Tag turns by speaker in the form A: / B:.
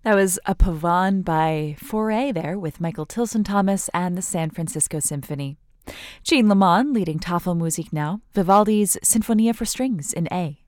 A: That was a Pavane by Fauré there with Michael Tilson Thomas and the San Francisco Symphony. Jean Lamont leading Tafelmusik now, Vivaldi's Sinfonia for Strings in A.